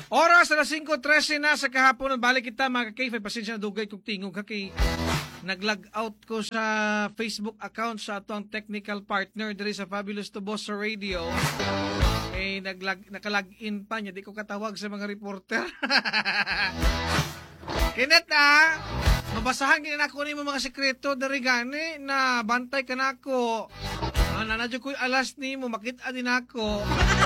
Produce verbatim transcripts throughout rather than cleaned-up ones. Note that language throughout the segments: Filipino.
Oras alas singko trese na sa kahapon. Balik kita mga ka-K five. Pasensya na dugay kong tingog ha kay nag-log out ko sa Facebook account sa atong technical partner diri sa Fabulous Toboso Radio. Eh nag-log naka-login pa niya, di ko katawag sa mga reporter. Kinet na mabasahan kini nako nimo mga sekreto diri gani na bantay ka nako. Ah, nanadyo ko alas nimo makita din ako.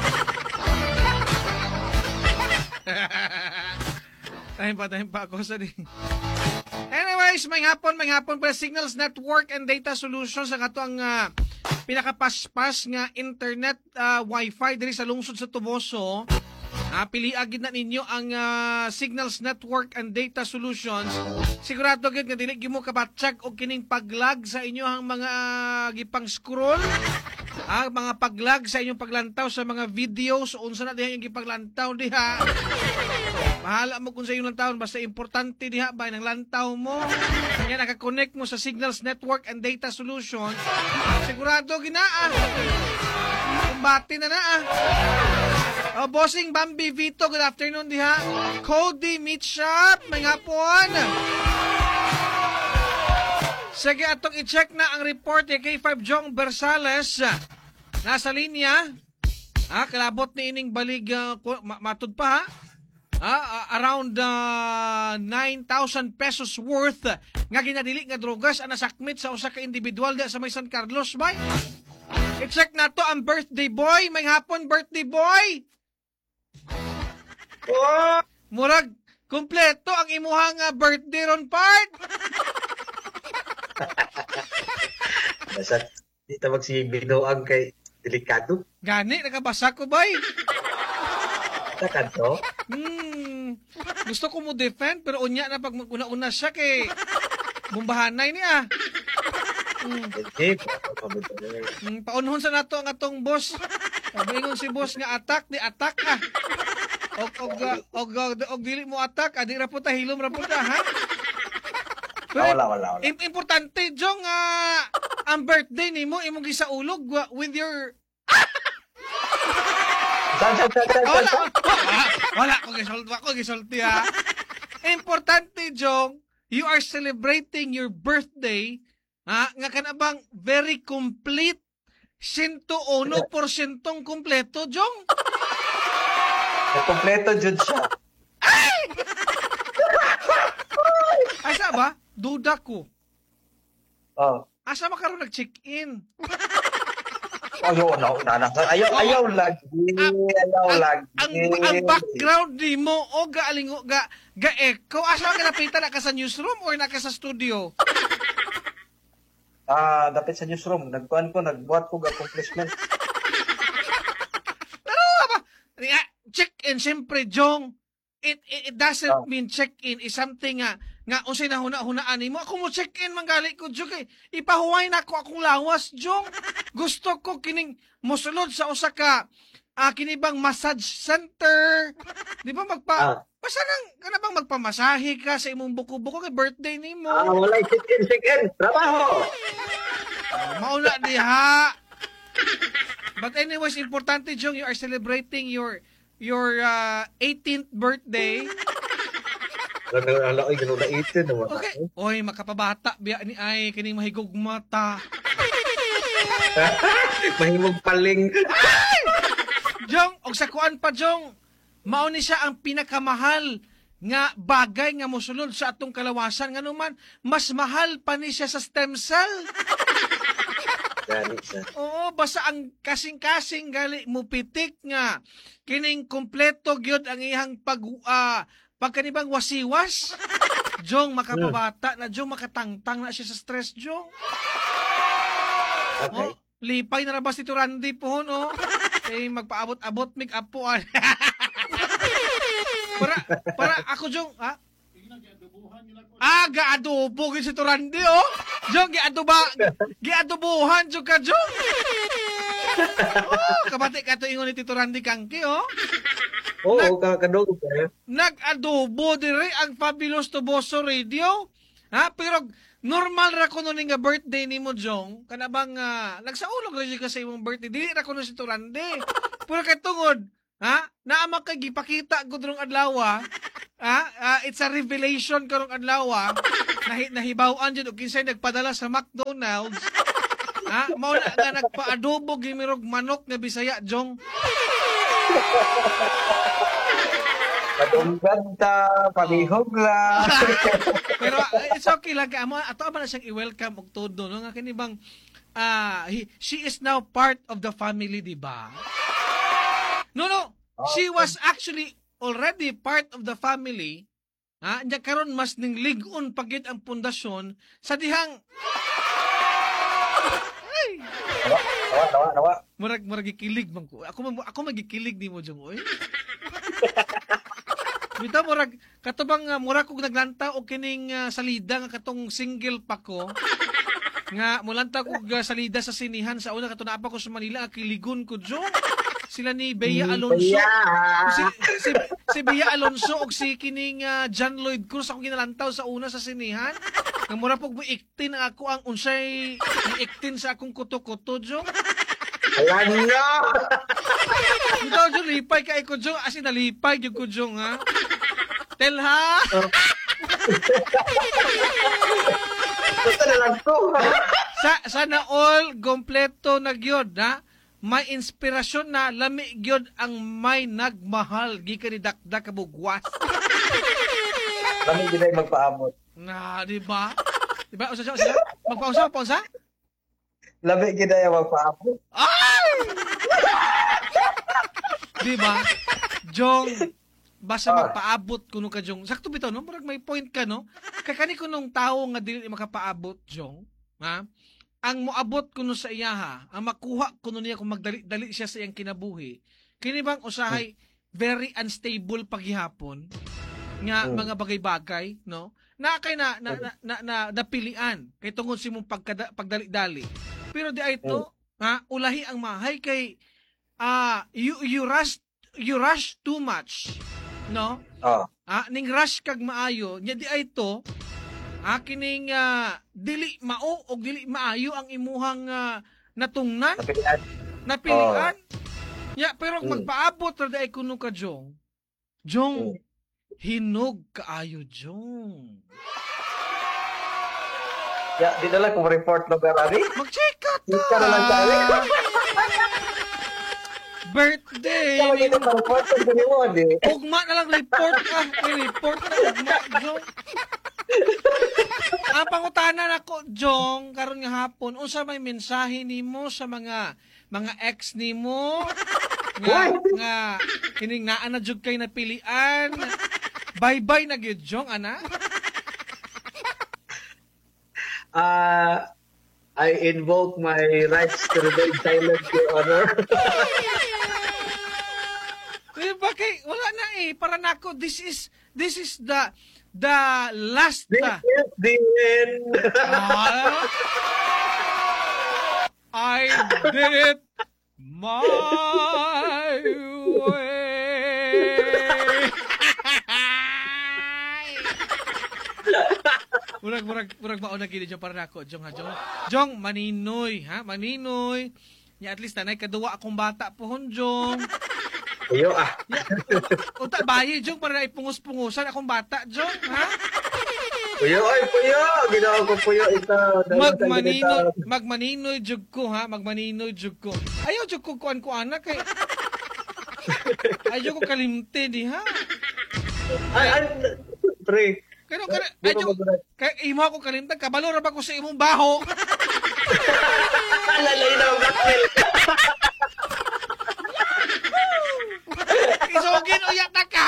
Tahin pa, tahin pa ako sa di. Anyways, may hapon, may hapon pa Signals Network and Data Solutions ang ato ang uh, pinakapaspas nga internet uh, wifi diri sa lungsod sa Toboso. Uh, piliagid na ninyo ang uh, Signals Network and Data Solutions. Sigurado gid nga dili gyud mo kabatsyag og kining paglag sa inyo ang mga uh, gipang scroll. Ah, mga paglag sa inyong paglantaw sa mga videos, unsa na diha yung gipaglantaw diha. Mahala mo kung sa inyong lantaw, basta importante diha ba ng lantaw mo. Kanya naka-connect mo sa Signals Network and Data Solutions. Sigurado ginaan. Kumbati na na ah. Oh, bossing Bambi Vito, good afternoon diha. Cody Meat Shop, may hapon. Sige, atong i-check na ang report ni K five Jong Bersales. Nasa linya. Ah, kalabot ni ining balig uh, matud pa ha. Ah, uh, around uh, nine thousand pesos worth nga ginadili nga drogas ang nasakmit sa usa ka individual sa may San Carlos bay. I-check na to ang birthday boy. May hapon birthday boy. Oh, murag kompleto ang imuhang uh, birthday ron part. Basta di tawag si Binoang kay delikado. Gani, nakabasa ko bay. Sa kanto? Hmm, gusto ko mo defend pero unya na pag una-una siya kay bumbahanay niya. Hmm. Okay. Hmm, paunhon sa nato ang atong boss. Pag-ingon si boss nga attack, di attack ah. Og og og og, og dili mo attack, adi ra po ta hilom ra po ta ha. Pero, wala, wala, wala. Importante, Jong, uh, ang birthday ni mo, imong gisaulog uh, with your... Saan, saan, saan, saan, Wala, saan? wala, wala, ko gisulti, ako gisulti, ha. Importante, Jong, you are celebrating your birthday, ha, nga kanabang very complete, one hundred percent kompleto, Jong. Kompleto, Jud siya. Ay! Asa ba? Duda ko. Oh. Asa makaroon nag-check-in? Ayaw, no, nanak. Ayaw, oh, ayaw lagi. Ayaw ang, lagi. Ang, ang background di mo, o gaalingo, ga, ga-echo. Asa ka napitan na ka sa newsroom or na ka sa studio? Ah, uh, dapat sa newsroom. Nagkuhan ko, nagbuhat ko accomplishment. Pero, ba? Check-in, siyempre, Jong. It, it, it doesn't oh. mean check-in is something nga, nga unsay na huna-hunaan mo. Ako mo check-in, manggali ko, Jong. Eh. Ipahuway na ako akong lawas, Jong. Gusto ko kining musulod sa usa ka uh, kinibang massage center. Di ba magpa... Ah. Basta nang, kana bang magpamasahe ka sa imong buko-buko kay birthday ni mo? Ah, wala check-in, check-in. Trabaho! Uh, maula diha. But anyways, importante, Jong, you are celebrating your your uh, eighteenth birthday. Ala ay ganun na eighteen naman. Okay. Oy, makapabata biya ni ay kining mahigog mata. Mahimog paling. Ay! Jong, og sa kuan pa, Jong. Mao ni siya ang pinakamahal nga bagay nga mosulod sa atong kalawasan nga naman mas mahal pa ni siya sa stem cell. Gani siya. Oo, basta ang kasing-kasing gali mo pitik nga kining kompleto gyud ang ihang pag uh, pagkanibang wasiwas. Jong makapabata na, Jong makatangtang na siya sa stress, Jong. Okay. Oh, lipay na rabas ito Randy po, no? Eh, magpaabot-abot make up po. para para ako, Jong, ha? Ah, gaadobo gid si Turandi, oh. Jong, giadoba, giadobohan jud ka, Jong. Oh, kabati ka to ingon ni Tito Randy Kangki, oh. Oo, oh, kakadog ka. Nag-adobo dire ang Fabulous Toboso Radio. Ha, pero normal ra kuno ni nga birthday nimo, Jong. Kana bang uh, nagsaulog ra ka sa imong birthday. Dili ra kuno si Turandi. Pero kay tungod, Ha? Naama kay gipakita gud rong adlaw. Ha? Ah, it's a revelation karong adlaw. Nahi nahibaw-an jud og kinsay nagpadala sa McDonald's. Ha? Mao na nga nagpa-adobo gimirog manok nga Bisaya, Jong. Patunggan ta, pamihog lang. Pero uh, it's okay lang. Amo, ato man na siyang i-welcome og todo. No? Nga kini bang, uh, he, she is now part of the family, di ba? No, no. She was actually already part of the family. Ha? Nya karon mas ning ligon pagit ang pundasyon sa dihang ay. Nawa, nawa, nawa, nawa. Murag murag gikilig man ko. Ako man- ako magikilig nimo jung oy. Bita murag katubang uh, murag kog naglanta og kining uh, salida nga katong single pa ko. Nga mulanta kog uh, salida sa sinihan sa una kato naapa ko sa Manila akiligon ko jung. Sila ni Bea Alonso. Si, si, si Bea Alonso og si kining uh, John Lloyd Cruz ako ginalantaw sa una sa sinihan. Nga mura pog iktin ako ang unsay iktin sa akong kuto-kuto jung. Alam na! Ito jung lipay kay ko jung as in nalipay jud ko jung ha. Tel ha. Basta na lang ko. Sa sana all kompleto na gyud ha. May inspirasyon na lami gyud ang may nagmahal gikan ni dakdak kabugwas. Kami din ay magpaabot. Na, di ba? Di ba? Usa siya, usa siya? Magpausa, magpausa? Labi gid ay magpaabot. Ay! Di ba? Jong, basta Ah. magpaabot kuno ka Jong. Sakto bitaw no, murag may point ka no. Kay kani kunong tawo nga dili makapaabot Jong, ha? Ang moabot kuno sa iya ha, ang makuha kuno niya kung magdali-dali siya sa iyang kinabuhi. Kini bang usahay very unstable paghihapon nga Mm. mga bagay-bagay, no? Na kay na na, na, na, na napilian kay tungod si mong pagkada, pagdali-dali. Pero di ay to, ha, ulahi ang mahay kay ah you you rush you rush too much, no? Oh. Ah, ning rush kag maayo, nya di ay to, ah, kining ah, dili mao og dili maayo ang imuhang ah, natungnan, Napilian. napilian. Nya pero kung Mm. magpaabot ra day kuno ka Jong. Jong, Mm. hinog kaayo Jong. Ya, di na lang kung report no Ferrari. Mag-check out Check ka na lang tayo. Birthday Kaya ni dito sa report ko ni mo di. Ugma na lang report ka. May report na ugma, Jong. Ang pangutana nako, Jong, karon nga hapon, unsa may mensahe nimo sa mga mga ex nimo nga nga kining naa na jud kay napilian. Bye-bye na gyud, Jong, ana. Ah, I invoke my rights to remain silent, Your Honor. Eh, bakit? Wala na eh. Para nako, this is, this is the, the last, This uh, is the end. ah, I did it my way. Murag, murag, murag mauna gini dyan para nako, Jong ha, Jong. Jong, maninoy, ha? Maninoy. Ya, at least, nanay, kaduwa akong bata po, hon, Jong. Ayo ah. Uta, bayi, Jong, para na ipungos-pungusan akong bata, Jong, ha? Puyo, ay puyo. Ginawa ko puyo ito. Magmaninoy, magmaninoy, Jog ko, ha? Magmaninoy, Jog ko. Ayaw, Jog ko, kuan ko, anak, eh. Ayaw ko kalimte, di, ha? Ay, ay, pre. Kano, kano, Di ay, ba Jog, magulay? kaya imo ako kalimte, kabalo ra ba ko sa imong baho? Lalay na ang blackmail. Isugin, uyak na ka!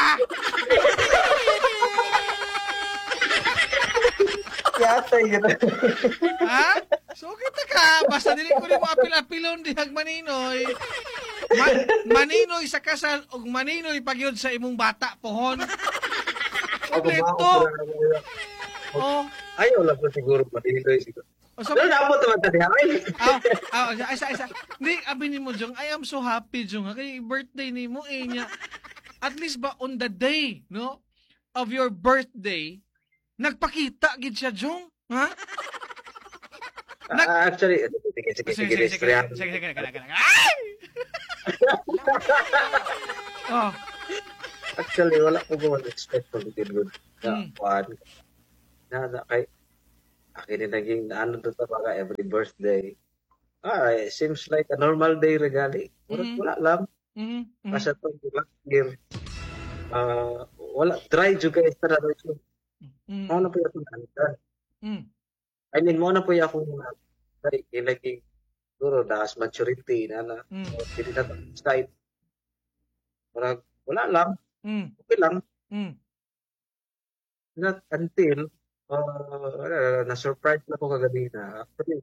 Yata yun. Ha? So, kita ka. Basta dili ko rin mo apil-apilon dihag maninoy. Ma- maninoy sa kasal o maninoy pagyod sa imong bata pohon. Kompleto. Oh. Ayaw lang po siguro patinoy siguro. O sa Pero dapat naman tayo. Ay, Ah, ah, isa, isa, isa. Hindi, abi ni mo, Jong. I am so happy, Jong. Kay birthday ni mo, eh, niya. At least ba, on the day, no, of your birthday, nagpakita, gid siya, Jong. Ha? Nag- Ah, actually, sige, sige, sige, Sige, sige, sige, sige, sige, sige, sige, sige, sige, sige. Ay! Oh. Actually, wala ko mo expect ko good na Mm. kuan. Na na kay akin naging ano to sa mga every birthday. Ah, it seems like a normal day regali. Wala, Mm. wala lang. Mm. Mm. Kasi to last year. Ah, wala try juga sa tradition. Mo na Mm. po yung ano. Mm. I mean, mo na po yung akong try ilaging duro das maturity na na. Mm. So, pili na to side. Wala, wala lang. Mm. Okay lang. Mm. Not until uh, na-surprise na ko kagabi na. Actually,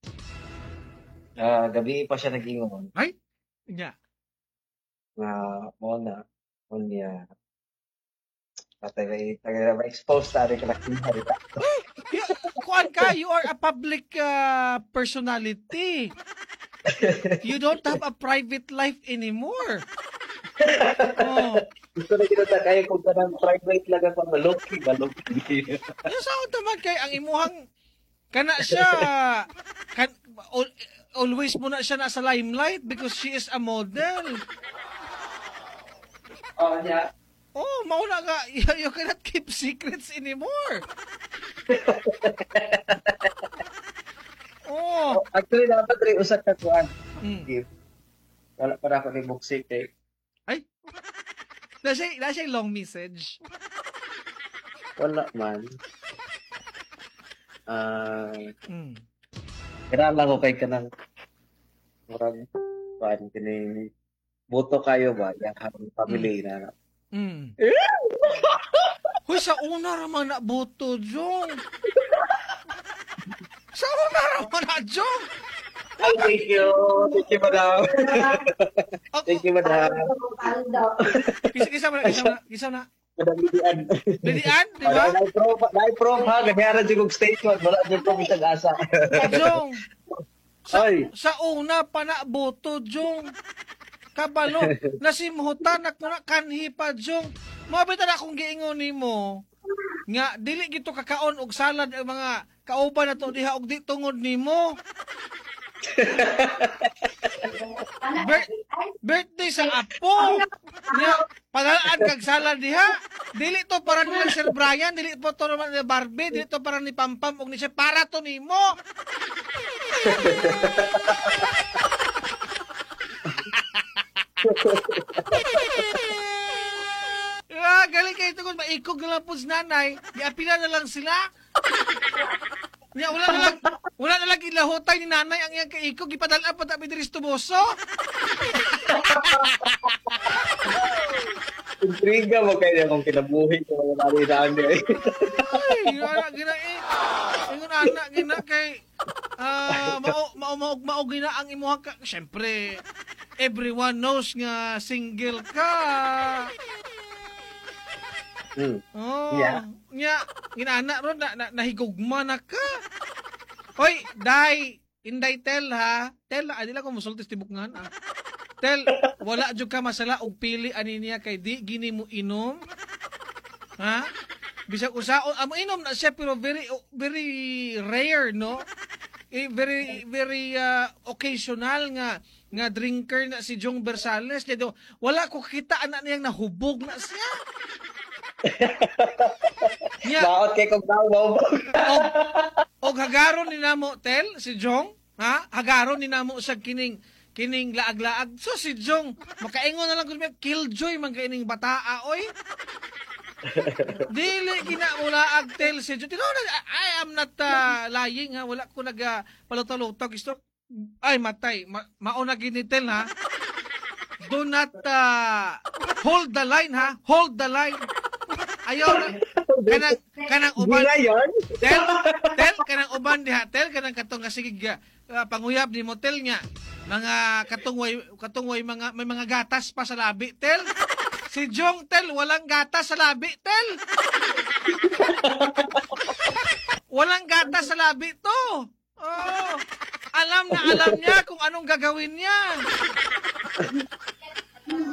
ah gabi pa siya nag-ingon Ay. Nya. na mo na mo niya patay taga ma-expose tari ka nakita rin. Ya, kuan ka, you are a public uh, personality. You don't have a private life anymore. Oh. Gusto na kinata kaya kung tanang private lang ako maloki, maloki. Yung sa naman kay ang imuhang kana siya kan, al- always mo na siya nasa limelight because she is a model. Oh, niya. Oh, mauna ka, you, you cannot keep secrets anymore. Oh. Actually, dapat rin usak ka kuan. Mm. Gift. Wala para ako ni buksik eh. Ay. Nasa, nasa long message. Wala man. Ah, Mm. kailangan lang ko kay kanang murag kuan kini boto kayo ba yang family na. Mm. Hoy, sa una raman na boto, Jong. Sa una raman na, Jong. Ay, thank you. Thank you, madam. Ako, Thank you, madam. kisa, kisa mo na, kisa mo na, kisa mo na. Madam Lidian. Lidian, di ba? Na-pro, na-pro ha. Ganyaran siya kong station. Wala dyan kong isang asa. Jong, sa, Ay. sa una pa na boto, Jong. Kabalo, nasimhutan ako na kanhi pa, Jong. Mabitan akong giingon nimo nga dili gito kakaon og salad ang mga kauban na to diha og di tungod nimo. Bir- birthday sa apo niya padalaan kag salad diha, dili to para ni Sir Brian, dili po to naman ni Barbie, dili to para ni Pampam og ni siya, para to nimo. Ah, galing kayo ito kung maikog na lang po sa nanay, giapila na lang sila. Nya wala na lang, wala na lang ilahotay ni nanay ang iyang kaikog, ipadala pa tabi diri sa tuboso. Intriga mo kayo kung kinabuhi ko mga nari na ano eh. Ay, gina gina eh. Ingon anak gina kay ah mao mao mao mao gina ang imuha ka. Syempre, everyone knows nga single ka. Hmm. Oh. Yeah. Nya ginana ron na, na nahigugma na ka. Hoy, dai, inday tel ha. Tel, adi lang ko musultis tibukngan ah. Tel, wala jud ka masala og pili ani niya kay di gini mo inom. Ha? Bisag usaon amo inom na siya pero very very rare no. Eh, very very uh, occasional nga nga drinker na si Jong Bersales. Kaya wala ko kita anak niyang nahubog na siya. Nya, Baot kay kong daw og, og hagaron ni namo tel si Jong, ha? Hagaron ni namo sa kining kining laag-laag. So si Jong, makaingon na lang kun killjoy man kaining bataa oy. Dili gina mula agtel si Jong. Tino, I am not uh, lying ha. Wala ko naga palutalo-lutog gusto. Ay matay, Ma, mauna ginitel ha. Do not uh, hold the line ha. Hold the line. Ayaw na. Kanang kanang uban. yan? Tel, tel kanang uban diha, tel kanang katong kasigig uh, panguyab ni motel nya. Mga katong way katong way mga may mga gatas pa sa labi, tel. Si Jong tel walang gatas sa labi, tel. Walang gatas sa labi to. Oh. Alam na alam niya kung anong gagawin niya.